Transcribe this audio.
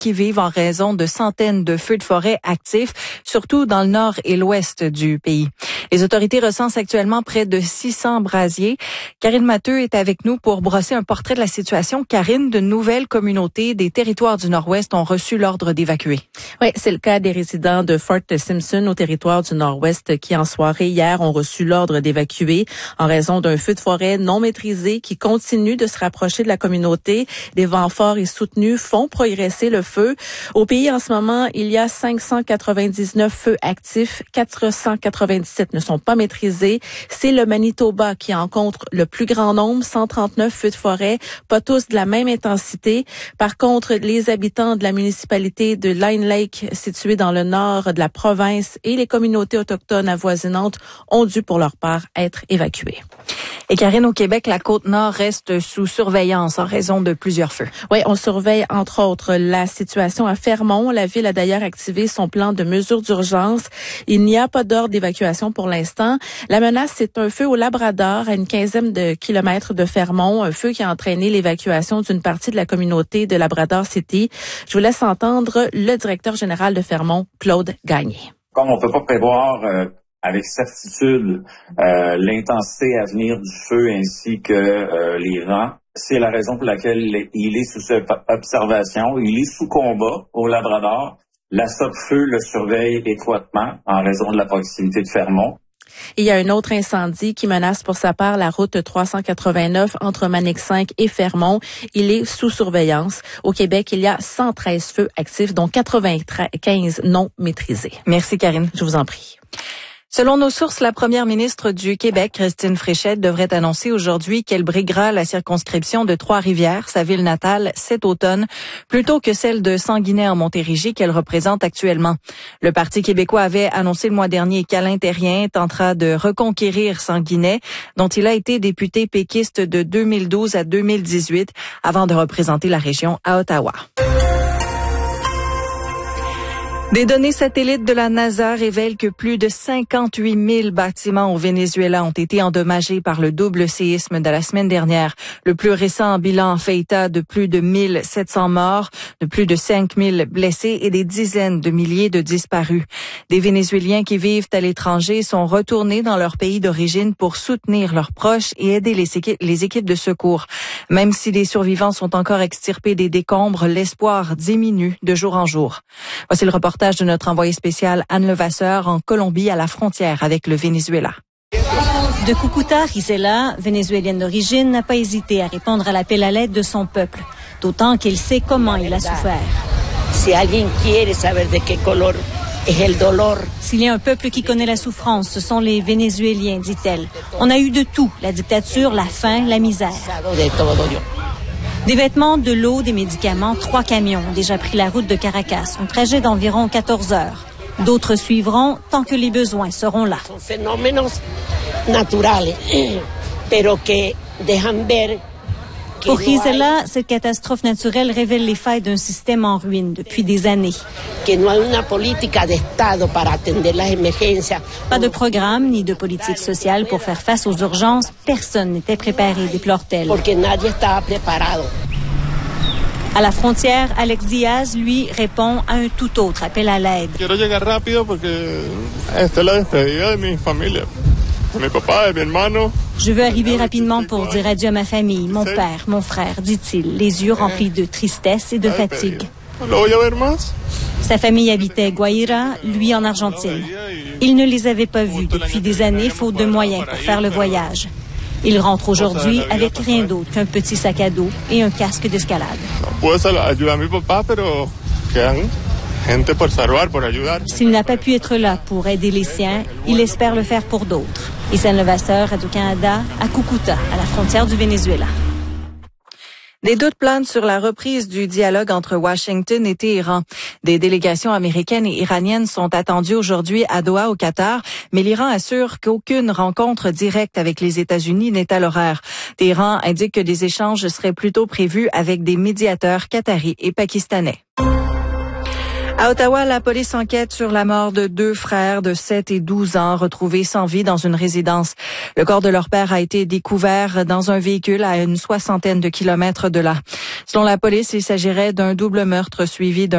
qui-vive en raison de centaines de feux de forêt actifs, surtout dans le nord et l'ouest du pays. Les autorités recensent actuellement près de 600 brasiers. Karine Matteux est avec nous pour brosser un portrait de la situation. Karine, de nouvelles communautés des territoires du Nord-Ouest ont reçu l'ordre d'évacuer. Oui, c'est le cas des résidents de Fort Simpson au territoire du Nord-Ouest qui, en soirée hier, ont reçu l'ordre d'évacuer en raison d'un feu de forêt non maîtrisé qui continue de se rapprocher de la communauté. Des vents forts et soutenus font progresser le feu. Au pays, en ce moment, il y a 599 feux actifs, 497 ne sont pas maîtrisés. C'est le Manitoba qui en compte le plus grand nombre, 139 feux de forêt, pas tous de la même intensité. Par contre, les habitants de la municipalité de Line Lake, située dans le nord de la province, et les communautés autochtones avoisinantes ont dû pour leur part être évacués. Et Karine, au Québec, la Côte-Nord reste sous surveillance en raison de plusieurs feux. Oui, on surveille entre autres la situation à Fermont. La ville a d'ailleurs activé son plan de mesures d'urgence. Il n'y a pas d'ordre d'évacuation pour l'instant. La menace, c'est un feu au Labrador, à une quinzaine de kilomètres de Fermont, un feu qui a entraîné l'évacuation d'une partie de la communauté de Labrador City. Je vous laisse entendre le directeur général de Fermont, Claude Gagné. Comme on peut pas prévoir avec certitude l'intensité à venir du feu ainsi que les vents. C'est la raison pour laquelle il est sous observation. Il est sous combat au Labrador. La SOPFEU le surveille étroitement en raison de la proximité de Fermont. Il y a un autre incendie qui menace pour sa part la route 389 entre Manic-5 et Fermont. Il est sous surveillance. Au Québec, il y a 113 feux actifs, dont 95 non maîtrisés. Merci, Karine. Je vous en prie. Selon nos sources, la première ministre du Québec, Christine Fréchette, devrait annoncer aujourd'hui qu'elle briguera la circonscription de Trois-Rivières, sa ville natale, cet automne, plutôt que celle de Sanguinet en Montérégie qu'elle représente actuellement. Le Parti québécois avait annoncé le mois dernier qu'Alain Terrien tentera de reconquérir Sanguinet, dont il a été député péquiste de 2012 à 2018, avant de représenter la région à Ottawa. Des données satellites de la NASA révèlent que plus de 58 000 bâtiments au Venezuela ont été endommagés par le double séisme de la semaine dernière. Le plus récent bilan fait état de plus de 1700 morts, de plus de 5 000 blessés et des dizaines de milliers de disparus. Des Vénézuéliens qui vivent à l'étranger sont retournés dans leur pays d'origine pour soutenir leurs proches et aider les équipes de secours. Même si les survivants sont encore extirpés des décombres, l'espoir diminue de jour en jour. Voici le reportage de notre envoyé spécial Anne Levasseur en Colombie à la frontière avec le Venezuela. De Cúcuta, Gisela, vénézuélienne d'origine, n'a pas hésité à répondre à l'appel à l'aide de son peuple, d'autant qu'il sait comment il a souffert. Si alguien quiere saber de qué color es el dolor. S'il y a un peuple qui connaît la souffrance, ce sont les Vénézuéliens, dit-elle. On a eu de tout, la dictature, la faim, la misère. Des vêtements, de l'eau, des médicaments, 3 camions ont déjà pris la route de Caracas, un trajet d'environ 14 heures. D'autres suivront tant que les besoins seront là. Pour Gisela, cette catastrophe naturelle révèle les failles d'un système en ruine depuis des années. Pas de programme ni de politique sociale pour faire face aux urgences. Personne n'était préparé, déplore-t-elle. À la frontière, Alex Diaz, lui, répond à un tout autre appel à l'aide. Je veux arriver rapidement pour dire adieu à ma famille, mon père, mon frère, dit-il, les yeux remplis de tristesse et de fatigue. Sa famille habitait Guaira, lui en Argentine. Il ne les avait pas vus depuis des années, faute de moyens pour faire le voyage. Il rentre aujourd'hui avec rien d'autre qu'un petit sac à dos et un casque d'escalade. S'il n'a pas pu être là pour aider les siens, il espère le faire pour d'autres. Anne Levasseur, Radio-Canada, à Cúcuta, à la frontière du Venezuela. Des doutes planent sur la reprise du dialogue entre Washington et Téhéran. Des délégations américaines et iraniennes sont attendues aujourd'hui à Doha, au Qatar, mais l'Iran assure qu'aucune rencontre directe avec les États-Unis n'est à l'horaire. Téhéran indique que des échanges seraient plutôt prévus avec des médiateurs qataris et pakistanais. À Ottawa, la police enquête sur la mort de 2 frères de 7 et 12 ans retrouvés sans vie dans une résidence. Le corps de leur père a été découvert dans un véhicule à une 60aine de kilomètres de là. Selon la police, il s'agirait d'un double meurtre suivi d'un